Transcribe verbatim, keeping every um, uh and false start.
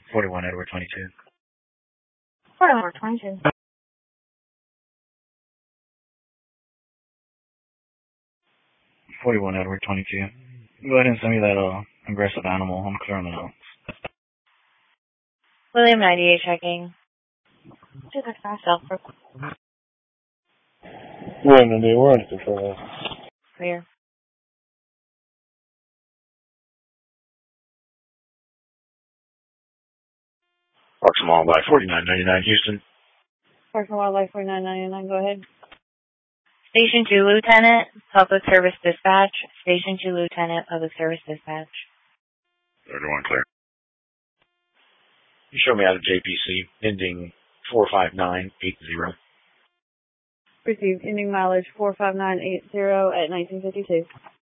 forty-one Edward twenty-two. forty-one Edward twenty-two. forty-one Edward twenty-two. Go ahead and send me that uh, aggressive animal. I'm clearing the notes. William ninety-eight checking. Just like fast Alfred. William ninety-eight, we're under control. Clear. Parks and Wildlife, forty-nine ninety-nine, Houston. Parks and Wildlife, forty-nine ninety-nine, go ahead. Station two, Lieutenant, Public Service Dispatch. Station two, Lieutenant, Public Service Dispatch. thirty-one clear. You show me out of J P C, ending four five nine eight zero. Received, ending mileage four five nine eight zero at nineteen fifty-two.